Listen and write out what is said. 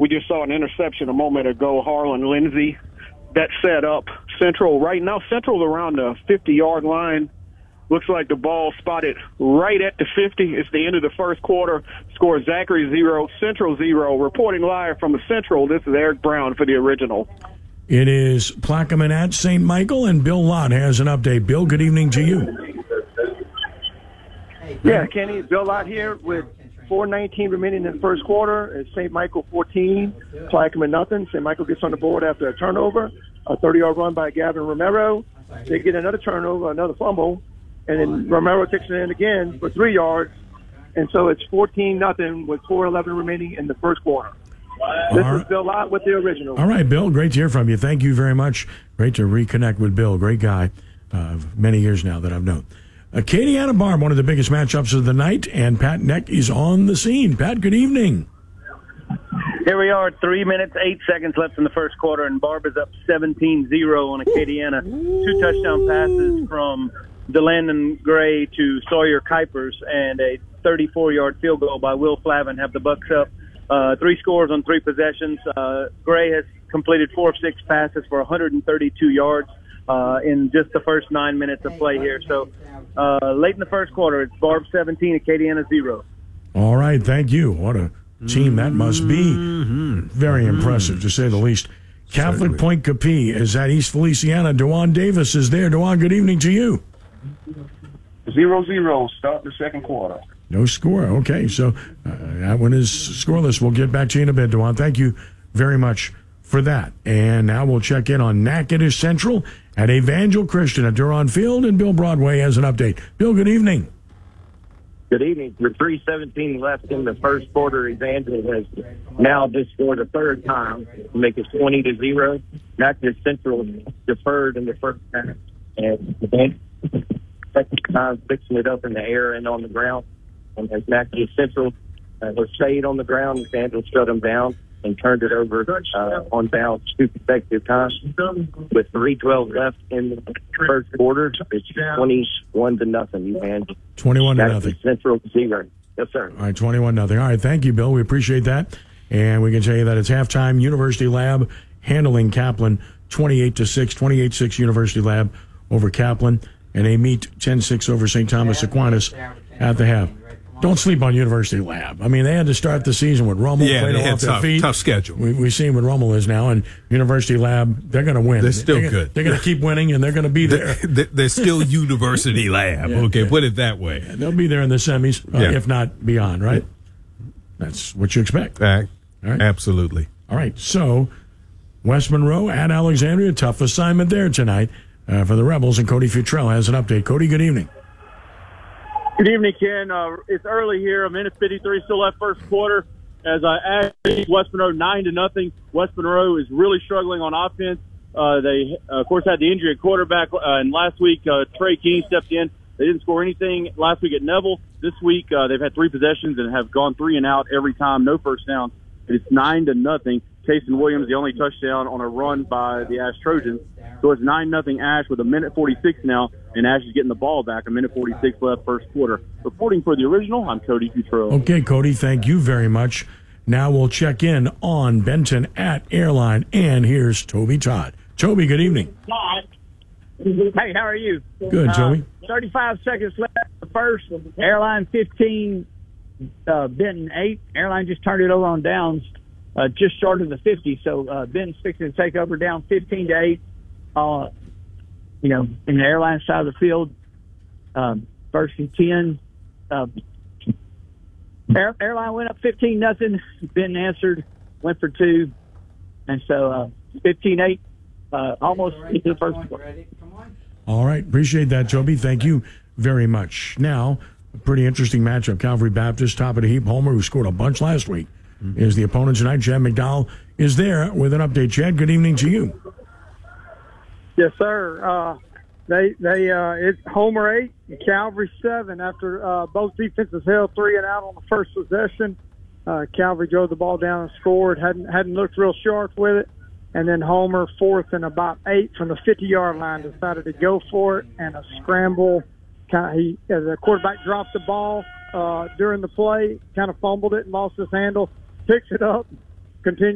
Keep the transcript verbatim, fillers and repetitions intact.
we just saw an interception a moment ago. Harlan Lindsay, that set up Central. Right now, Central's around the fifty-yard line. Looks like the ball spotted right at the fifty. It's the end of the first quarter. Score Zachary zero, Central zero. Reporting live from the Central, this is Eric Brown for the Original. It is Plaquemine at Saint Michael, and Bill Lott has an update. Bill, good evening to you. Yeah, Kenny, Bill Lott here with four nineteen remaining in the first quarter. It's Saint Michael fourteen, Plaquemine nothing. Saint Michael gets on the board after a turnover, a thirty-yard run by Gavin Romero. They get another turnover, another fumble, and then Romero takes it in again for three yards. And so it's fourteen nothing with four eleven remaining in the first quarter. This All is right. Bill Lott with the Original. All right, Bill, great to hear from you. Thank you very much. Great to reconnect with Bill. Great guy. Uh, many years now that I've known. Acadiana Barb, one of the biggest matchups of the night, and Pat Neck is on the scene. Pat, good evening. Here we are, three minutes, eight seconds left in the first quarter, and Barb is up seventeen zero on Acadiana. Two touchdown passes from DeLandon Gray to Sawyer Kuipers, and a thirty-four-yard field goal by Will Flavin have the Bucks up. Uh, three scores on three possessions. Uh, Gray has completed four of six passes for one hundred thirty-two yards uh, in just the first nine minutes of play here. So uh, late in the first quarter, it's Barb seventeen, Acadiana zero. All right, thank you. What a team that must be. Mm-hmm. Very impressive, to say the least. Catholic Certainly. Point Capee is at East Feliciana. Dewan Davis is there. Dewan, good evening to you. Zero zero. Start the second quarter. No score. Okay, so uh, that one is scoreless. We'll get back to you in a bit, Dewan. Thank you very much for that. And now we'll check in on Natchitoches Central at Evangel Christian at Duron Field, and Bill Broadway has an update. Bill, good evening. Good evening. With three seventeen left in the first quarter, Evangel has now just scored a third time to make it twenty to zero. Natchitoches Central deferred in the first half, and Evangel second time fixing it up in the air and on the ground. And as Natchitoches Central uh, was stayed on the ground, Evangel shut them down and turned it over uh, on bounds two consecutive times. With three twelve left in the first quarter, it's twenty-one to nothing, Evangel. twenty-one to nothing. Central zero. Yes, sir. All right, twenty-one nothing. All right, thank you, Bill. We appreciate that. And we can tell you that it's halftime. University Lab handling Kaplan twenty-eight to six, twenty-eight six University Lab over Kaplan. And they meet ten six over Saint Thomas Aquinas at the half. Don't sleep on University Lab. I mean, they had to start the season with Rummel. Yeah, played they off had their tough, feet. tough schedule. We, we've seen what Rummel is now, and University Lab, they're going to win. They're still they're, good. They're going to keep winning, and they're going to be there. They're, they're still University Lab. Yeah, okay, yeah. put it that way. Yeah, they'll be there in the semis, uh, Yeah. if not beyond, right? That's what you expect. Uh, All right. Absolutely. All right, so West Monroe at Alexandria, tough assignment there tonight uh, for the Rebels, and Cody Futrell has an update. Cody, good evening. Good evening, Ken. Uh, it's early here. A minute fifty-three still left first quarter. As I asked West Monroe nine to nothing. West Monroe is really struggling on offense. Uh, they, uh, of course, had the injury at quarterback, uh, and last week uh, Trey King stepped in. They didn't score anything last week at Neville. This week uh, they've had three possessions and have gone three and out every time, no first down. It's nine to nothing. Tayson Williams, the only touchdown on a run by the Ash Trojans. So it's nine nothing Ash with a minute forty-six now, and Ash is getting the ball back. A minute forty-six left first quarter. Reporting for the Original, I'm Cody Futrell. Okay, Cody, thank you very much. Now we'll check in on Benton at Airline, and here's Toby Todd. Toby, good evening. Hey, how are you? Good, Toby. Uh, thirty-five seconds left in the first. Airline fifteen, uh, Benton eight. Airline just turned it over on downs, uh, just short of the fifty. So uh, Benton's fixing to take over down fifteen to eight. Uh, you know, in the Airline side of the field, um, first and ten. Uh, Air, Airline went up fifteen nothing. Benton answered, went for two, and so uh, fifteen eight. Uh, almost into the first quarter. All right, appreciate that, Toby. Thank you very much. Now, a pretty interesting matchup. Calvary Baptist, top of the heap. Homer, who scored a bunch last week, mm-hmm. is the opponent tonight. Chad McDowell is there with an update. Chad, good evening to you. Yes, sir. Uh, they they uh, it's Homer eight and Calvary seven after uh, both defenses held three and out on the first possession. Uh, Calvary drove the ball down and scored. hadn't hadn't looked real sharp with it. And then Homer, fourth and about eight from the fifty-yard line, decided to go for it, and a scramble. Kind of, he, as the quarterback dropped the ball uh, during the play, kind of fumbled it and lost his handle, picks it up, continues.